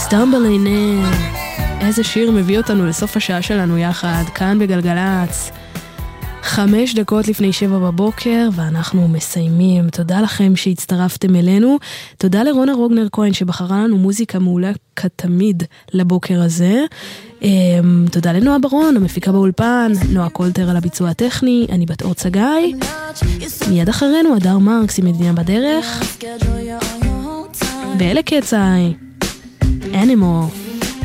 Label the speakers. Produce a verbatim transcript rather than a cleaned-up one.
Speaker 1: Stumbling in. איזה שיר מביא אותנו לסוף השעה שלנו יחד, כאן בגלגלץ. חמש דקות לפני שבע בבוקר, ואנחנו מסיימים. תודה לכם שהצטרפתם אלינו. תודה לרונה רוגנר כהן שבחרה לנו מוזיקה מעולה כתמיד לבוקר הזה. תודה לנועה ברון, המפיקה באולפן, נועה קולטר על הביצוע הטכני, אני בת אור צגאי. מיד אחרינו, אדר מרקס עם מדינה בדרך. ואלה קצאי, Animal.